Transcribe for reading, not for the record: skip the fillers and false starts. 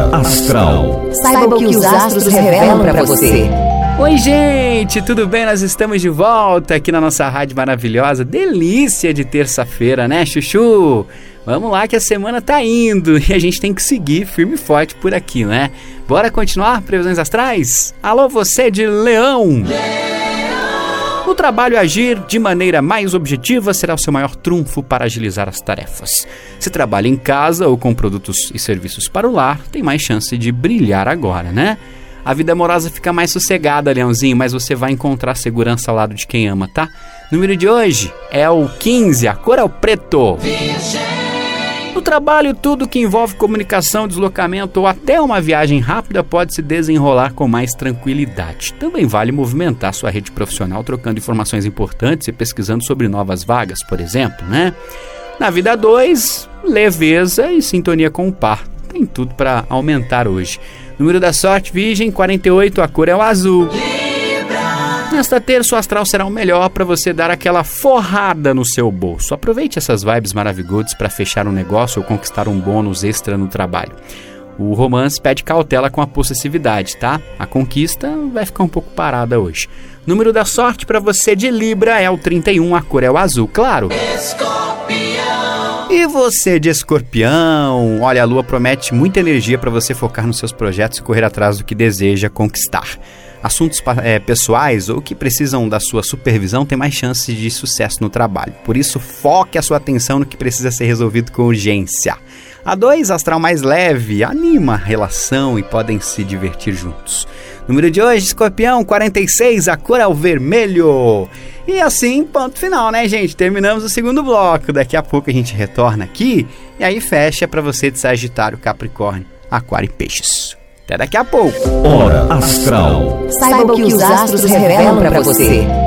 Hora Astral. Saiba o que os astros revelam para você. Oi, gente, tudo bem? Nós estamos de volta aqui na nossa rádio maravilhosa. Delícia de terça-feira, né, Chuchu? Vamos lá que a semana tá indo e a gente tem que seguir firme e forte por aqui, né? Bora continuar previsões astrais? Alô, você de Leão! O trabalho agir de maneira mais objetiva será o seu maior trunfo para agilizar as tarefas. Se trabalha em casa ou com produtos e serviços para o lar, tem mais chance de brilhar agora, né? A vida amorosa fica mais sossegada, Leãozinho, mas você vai encontrar segurança ao lado de quem ama, tá? O número de hoje é o 15, a cor é o preto. No trabalho, tudo que envolve comunicação, deslocamento ou até uma viagem rápida pode se desenrolar com mais tranquilidade. Também vale movimentar sua rede profissional trocando informações importantes e pesquisando sobre novas vagas, por exemplo, né? Na vida 2, leveza e sintonia com o par. Tem tudo para aumentar hoje. Número da sorte, Virgem, 48, a cor é o azul. Nesta terça, o astral será o melhor para você dar aquela forrada no seu bolso. Aproveite essas vibes maravilhosas para fechar um negócio ou conquistar um bônus extra no trabalho. O romance pede cautela com a possessividade, tá? A conquista vai ficar um pouco parada hoje. Número da sorte para você de Libra é o 31, a cor é o azul, claro. E você de Escorpião? Olha, a lua promete muita energia para você focar nos seus projetos e correr atrás do que deseja conquistar. Assuntos pessoais ou que precisam da sua supervisão têm mais chances de sucesso no trabalho. Por isso, foque a sua atenção no que precisa ser resolvido com urgência. A 2, astral mais leve, anima a relação e podem se divertir juntos. Número de hoje, Escorpião, 46, a cor é o vermelho. E assim, ponto final, né, gente? Terminamos o segundo bloco. Daqui a pouco a gente retorna aqui e aí fecha para você de Sagitário, Capricórnio, Aquário e Peixes. Até daqui a pouco. Hora Astral. Saiba o que os astros revelam para você.